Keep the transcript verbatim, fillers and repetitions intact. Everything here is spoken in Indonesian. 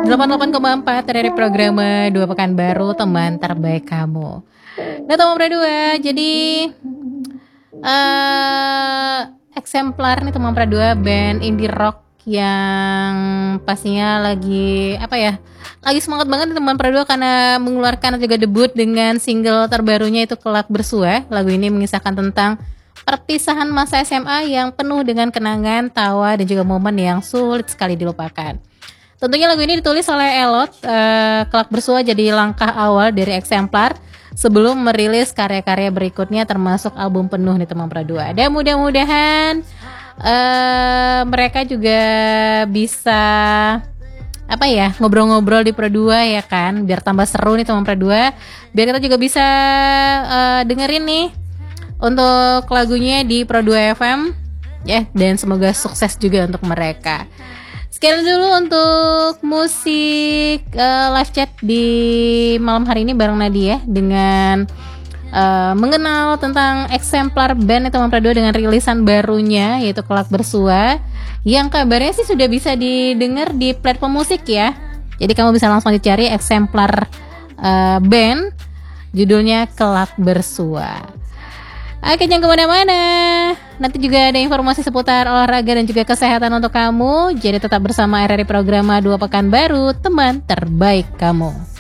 delapan puluh delapan koma empat dari program Dua Pekan Baru, teman terbaik kamu. Nah teman Pradua, jadi uh, eksemplar nih teman Pradua, band indie rock yang pastinya lagi apa ya, lagi semangat banget nih teman Pradua karena mengeluarkan juga debut dengan single terbarunya itu Kelak Bersua. Lagu ini mengisahkan tentang perpisahan masa S M A yang penuh dengan kenangan, tawa, dan juga momen yang sulit sekali dilupakan. Tentunya lagu ini ditulis oleh Elot. uh, Kelak Bersua jadi langkah awal dari eksemplar sebelum merilis karya-karya berikutnya termasuk album penuh nih teman Pradua. Dan mudah-mudahan uh, mereka juga bisa apa ya, ngobrol-ngobrol di Pradua ya kan, biar tambah seru nih teman Pradua, biar kita juga bisa uh, dengerin nih untuk lagunya di Pradua F M ya, dan semoga sukses juga untuk mereka. Sekian dulu untuk musik uh, live chat di malam hari ini bareng Nadia dengan uh, mengenal tentang eksemplar band teman Pradua dengan rilisan barunya yaitu Kelak Bersua, yang kabarnya sih sudah bisa didengar di platform musik ya. Jadi kamu bisa langsung dicari eksemplar uh, band, judulnya Kelak Bersua. Oke, jangan kemana-mana. Nanti juga ada informasi seputar olahraga dan juga kesehatan untuk kamu. Jadi tetap bersama R R I Programa Dua Pekan Baru, teman terbaik kamu.